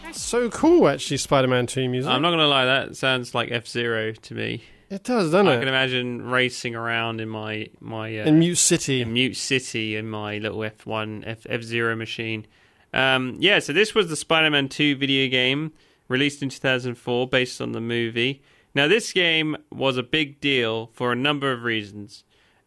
So cool, actually, Spider-Man 2 music. I'm not going to lie, that sounds like F-Zero to me. It does, doesn't it? I can imagine racing around in my in Mute City. In Mute City, in my little F-Zero machine. So this was the Spider-Man 2 video game, released in 2004, based on the movie. Now, this game was a big deal for a number of reasons.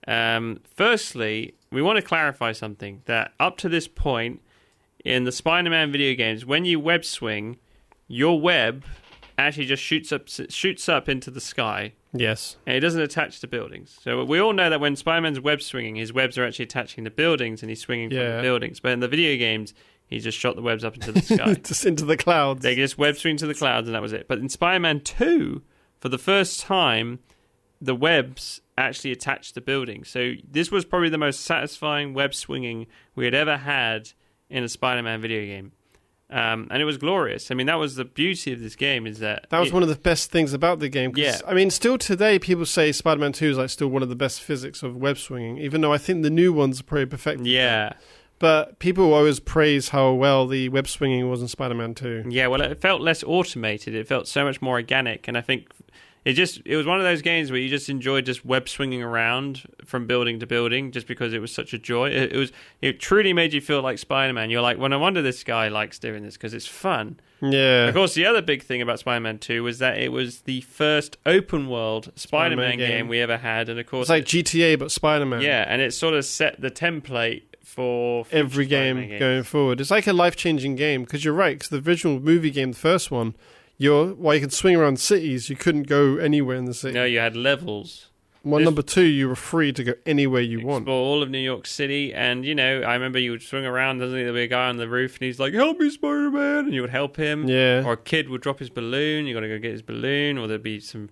Firstly, we want to clarify something, that up to this point, in the Spider-Man video games, when you web swing, your web actually just shoots up into the sky. Yes. And it doesn't attach to buildings. So we all know that when Spider-Man's web swinging, his webs are actually attaching to buildings and he's swinging from the buildings. But in the video games, he just shot the webs up into the sky. Just into the clouds. They just web swing to the clouds and that was it. But in Spider-Man 2, for the first time, the webs actually attached to buildings. So this was probably the most satisfying web swinging we had ever had in a Spider-Man video game. And it was glorious. I mean, that was the beauty of this game, is that... That was one of the best things about the game. Yeah. I mean, still today, people say Spider-Man 2 is like still one of the best physics of web swinging, even though I think the new ones are probably perfected. Yeah. But people always praise how well the web swinging was in Spider-Man 2. Yeah, well, it felt less automated. It felt so much more organic. And I think it was one of those games where you just enjoyed just web swinging around from building to building just because it was such a joy. It truly made you feel like Spider-Man. You're like, well, no wonder this guy likes doing this because it's fun. Yeah. Of course, the other big thing about Spider-Man 2 was that it was the first open world Spider-Man game we ever had. And of course, it's like GTA, but Spider-Man. Yeah, and it sort of set the template for every game going forward. It's like a life-changing game because you're right, because the original movie game, the first one, while you could swing around cities, you couldn't go anywhere in the city. No, you had levels. Number 2, you were free to go anywhere you want. Explore all of New York City, and I remember you would swing around, there'd be a guy on the roof, and he's like, help me, Spider-Man, and you would help him. Yeah. Or a kid would drop his balloon, you got to go get his balloon, or there'd be some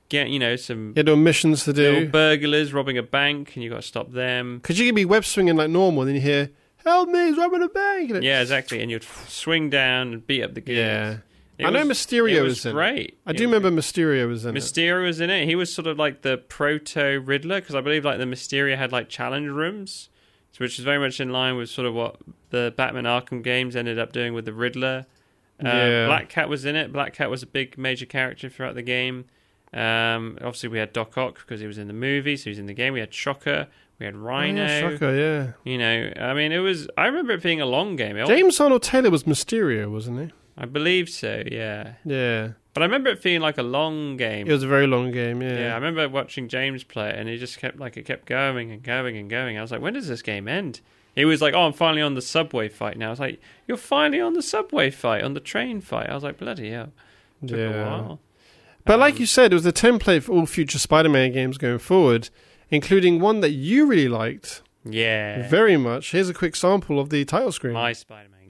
missions to do. Little burglars robbing a bank, and you got to stop them. Because you could be web swinging like normal, and then you hear, help me, he's robbing a bank. Yeah, exactly, and you'd swing down and beat up the kids. Yeah. I know Mysterio was in it. Great. I do remember Mysterio was in it. Mysterio was in it. He was sort of like the proto-Riddler, because I believe like the Mysterio had like challenge rooms, which is very much in line with sort of what the Batman Arkham games ended up doing with the Riddler. Black Cat was in it. Black Cat was a big major character throughout the game. Obviously, we had Doc Ock because he was in the movie, so he was in the game. We had Shocker. We had Rhino. Oh, yeah, Shocker, yeah. I mean, I remember it being a long game. James Arnold Taylor was Mysterio, wasn't he? I believe so, yeah. Yeah. But I remember it feeling like a long game. It was a very long game, yeah. Yeah, I remember watching James play it, and it just kept going and going and going. I was like, when does this game end? He was like, I'm finally on the subway fight now. I was like, you're finally on the subway fight, on the train fight. I was like, bloody hell. It took a while. But like you said, it was the template for all future Spider-Man games going forward, including one that you really liked. Yeah. Very much. Here's a quick sample of the title screen. My Spider-Man